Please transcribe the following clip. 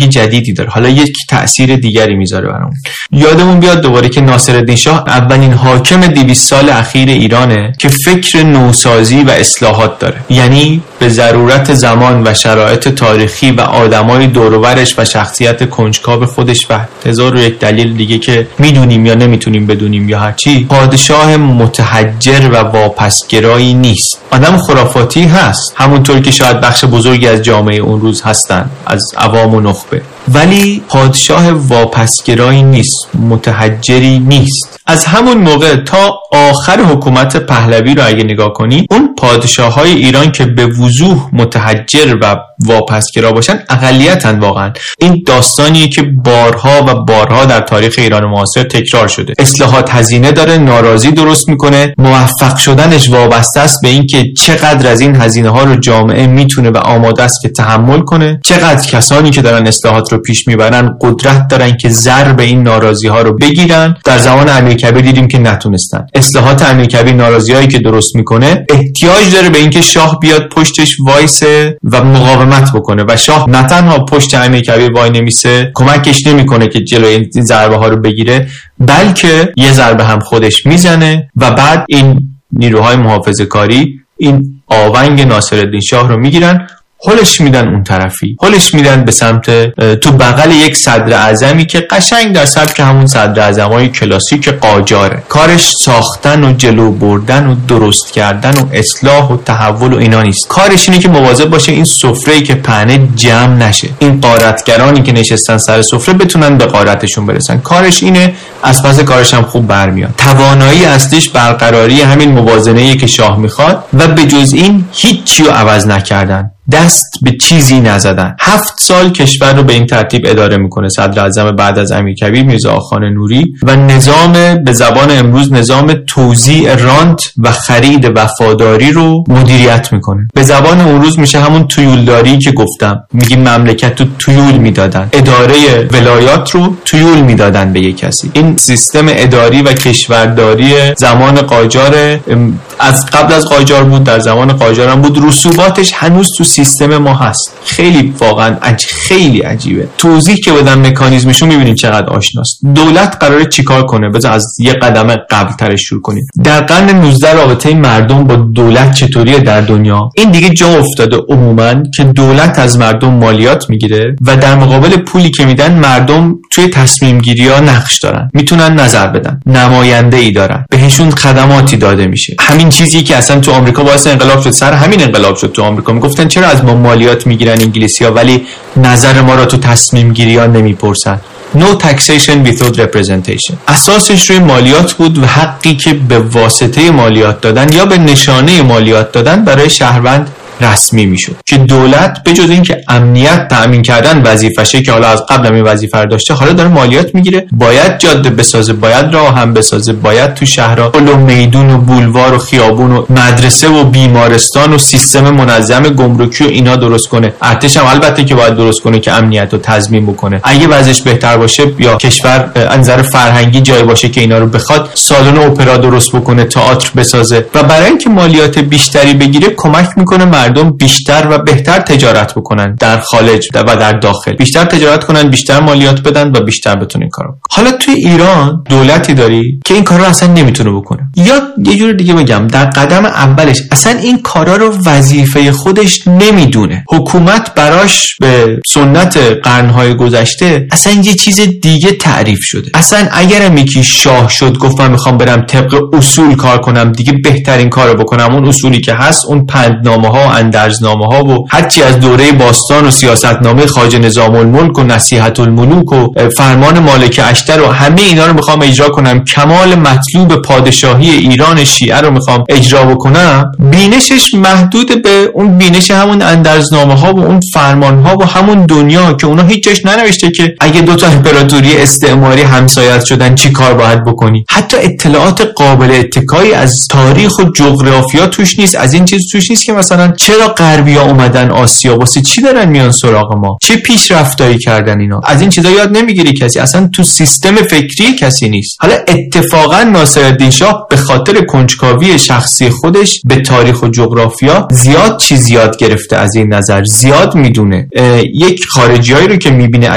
جدیدی داره، حالا یک تأثیر دیگری میذاره برامون. یادمون بیاد دوباره که ناصرالدین شاه اولین حاکم 200 سال اخیر ایرانه که فکر نوسازی و اصلاحات داره، یعنی به ضرورت زمان و شرایط تاریخی و آدمای دور و برش و شخصیت کنجکاو خودش و 1001 دلیل دیگه که میدونیم یا نمیتونیم بدونیم یا هرچی، پادشاه متحجر و واپسگرایی نیست. آدم خرافاتی هست، همونطور که شاید بخش بزرگی از جامعه اون روز هستن، از عوام و نخبه، ولی پادشاه واپسگرایی نیست، متحجری نیست. از همون موقع تا آخر حکومت پهلوی رو اگه نگاه کنی، اون پادشاه‌های ایران که به وضوح متحجر و واپسگرا باشن اقلیتن. واقعا این داستانیه که بارها و بارها در تاریخ ایران معاصر تکرار شده. اصلاحات هزینه داره، ناراضی درست میکنه، موفق شدنش وابسته است به این که چقدر از این هزینه ها رو جامعه میتونه و آماده است که تحمل کنه، چقدر کسانی که دارن اصلاحات رو پیش میبرن قدرت دارن که ضرب این ناراضی ها رو بگیرن. در زمان امیرکبیر دیدیم که نتونستن. اصلاحات امیرکبیر ناراضیایی که درست میکنه احتیاج داره به اینکه شاه بیاد پشتش وایسه و مقاومت بکنه و شاه نه تنها پشت امیرکبیر وای نمیسه، کمکش نمیکنه که جلوی این ضربه ها رو بگیره، بلکه یه ضربه هم خودش میزنه و بعد این نیروهای محافظه‌کاری این آونگ ناصرالدین شاه رو میگیرن، هلش میدن اون طرفی، هلش میدن به سمت تو بغل یک صدر اعظمی که قشنگ در سبک همون صدر اعظمای کلاسیک قاجاره. کارش ساختن و جلو بردن و درست کردن و اصلاح و تحول و اینا نیست. کارش اینه که مواظب باشه این سفره‌ای که پهنه جمع نشه، این غارتگرانی که نشستن سر سفره بتونن به غارتشون برسن. کارش اینه، از پس کارش هم خوب برمیاد. توانایی اصلیش برقراری همین موازنه‌ای که شاه میخواد و به جز این هیچی رو عوض نکردن، دست به چیزی نزدن. 7 سال کشور رو به این ترتیب اداره میکنه صدر اعظم بعد از امیرکبیر میرزا آخان نوری و نظام به زبان امروز نظام توزیع رانت و خرید وفاداری رو مدیریت میکنه. به زبان اون روز میشه همون تویولداری که گفتم، میگیم مملکت رو تویول میدادن، اداره ولایات رو تویول میدادن به یک کسی. این سیستم اداری و کشورداری زمان قاجار، از قبل از قاجار بود، در زمان قاجار هم بود، رسوباتش هنوز تو سیستم ما هست. خیلی واقعا خیلی عجیبه. توضیح که بدم مکانیزمشو میبینیم چقدر آشناست. دولت قراره چیکار کنه؟ بذار از یه قدم قبل ترش شروع کنیم. در قرن 19 رابطه مردم با دولت چطوریه در دنیا؟ این دیگه جا افتاده عموما که دولت از مردم مالیات میگیره و در مقابل پولی که میدن مردم توی تصمیم گیری ها نقش دارن، میتونن نظر بدن، نماینده ای دارن، بهشون خدماتی داده میشه. همین چیزی که اصلا تو آمریکا باعث انقلاب شد، سر همین انقلاب شد. تو آمریکا میگفتن چرا از ما مالیات میگیرن انگلیسی‌ها ولی نظر ما را تو تصمیم گیری ها نمیپرسن. No taxation without representation. اساسش روی مالیات بود و حقی که به واسطه مالیات دادن یا به نشانه مالیات دادن برای شهروند رسمی میشد که دولت به جز این که امنیت تأمین کردن وظیفشه که حالا از قبل این وظیفه رو داشته، حالا داره مالیات میگیره، باید جاده بسازه، باید راه هم بسازه، باید تو شهرها پل و میدون و بولوار و خیابون و مدرسه و بیمارستان و سیستم منظم گمرکی و اینا درست کنه. ارتش هم البته که باید درست کنه که امنیت رو تضمین بکنه. اگه وضعش بهتر باشه یا کشور از نظر فرهنگی جای باشه که اینا رو بخواد، سالن اپرا درست بکنه، تئاتر بسازه و برای اینکه مالیات بیشتری بگیره کمک میکنه مردم بیشتر و بهتر تجارت بکنن در خارج و در داخل، بیشتر تجارت کنن، بیشتر مالیات بدن و بیشتر بتونن این کارو. حالا توی ایران دولتی داری که این کارا رو اصلا نمیتونه بکنه، یا یه جور دیگه بگم در قدم اولش اصلا این کارا رو وظیفه خودش نمیدونه. حکومت براش به سنت قرنهای گذشته اصلا یه چیز دیگه تعریف شده. اصلا اگرم یکی شاه شد گفت من میخوام برم طبق اصول کار کنم، دیگه بهترین کارو بکنم، اون اصولی که هست، اون پندنامه‌ها و اندرزنامه‌ها و هرچی از دوره باستان و سیاستنامه خواجه نظام الملک و نصیحت الملوک و فرمان مالک اشتر و همه اینا رو میخوام اجرا کنم، کمال مطلوب پادشاهی ایران شیعه رو میخوام اجرا بکنم، بینشش محدود به اون بینش همون اندرزنامه‌ها و اون فرمان‌ها و همون دنیا که اونا هیچ جاش ننوشته که اگه دو تا امپراتوری استعماری همسایت شدن چی کار باید بکنی. حتی اطلاعات قابل اتکایی از تاریخ و جغرافیا توش نیست، از این چیز توش نیست که مثلا چرا غربی‌ها اومدن آسیا، واسه چی دارن میان سراغ ما، چه پیشرفتایی کردن اینا. از این چیزا یاد نمیگیری کسی، اصلا تو سیستم فکری کسی نیست. حالا اتفاقا ناصرالدین شاه به خاطر کنجکاوی شخصی خودش به تاریخ و جغرافیا زیاد چیز یاد گرفته، از این نظر زیاد میدونه. یک خارجیایی رو که میبینه